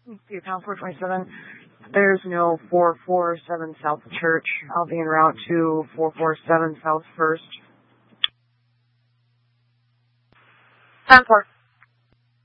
See, pound 427. There's no 447 South Church. I'll be en route to 447 South First. 10-4.